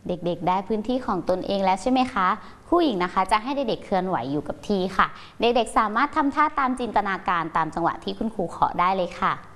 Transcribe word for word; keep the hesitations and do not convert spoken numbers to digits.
เด็กๆได้พื้นที่ของตนเองแล้วใช่ไหมคะครูหญิงนะคะจะให้เด็กๆเคลื่อนไหวอยู่กับที่ค่ะเด็กๆสามารถทำท่าตามจินตนาการตามจังหวะที่คุณครูขอได้เลยค่ะ